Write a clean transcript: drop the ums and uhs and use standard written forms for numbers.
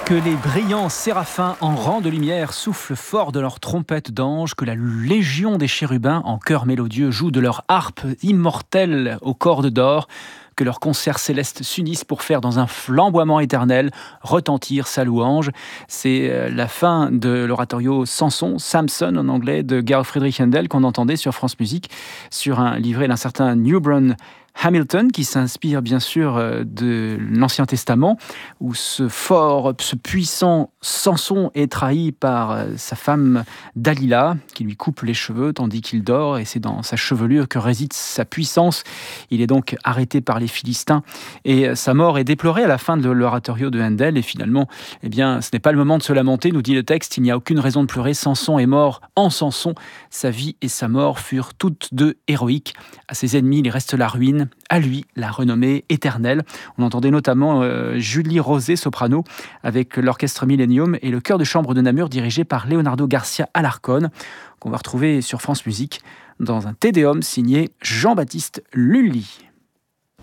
Que les brillants séraphins en rang de lumière soufflent fort de leurs trompettes d'ange, que la légion des chérubins en chœur mélodieux joue de leur harpe immortelle aux cordes d'or, que leurs concerts célestes s'unissent pour faire dans un flamboiement éternel retentir sa louange. C'est la fin de l'oratorio Samson en anglais, de Georg Friedrich Händel, qu'on entendait sur France Musique, sur un livret d'un certain Newburn Hamilton, qui s'inspire bien sûr de l'Ancien Testament, où ce puissant Samson est trahi par sa femme Dalila, qui lui coupe les cheveux tandis qu'il dort, et c'est dans sa chevelure que réside sa puissance. Il est donc arrêté par les Philistins, et sa mort est déplorée à la fin de l'oratorio de Händel, et finalement, eh bien, ce n'est pas le moment de se lamenter, nous dit le texte, il n'y a aucune raison de pleurer, Samson est mort en Samson, sa vie et sa mort furent toutes deux héroïques, à ses ennemis il reste la ruine, à lui la renommée éternelle. On entendait notamment Julie Rosé, soprano, avec l'orchestre Millennium et le chœur de chambre de Namur dirigé par Leonardo Garcia Alarcón, qu'on va retrouver sur France Musique dans un Te Deum signé Jean-Baptiste Lully.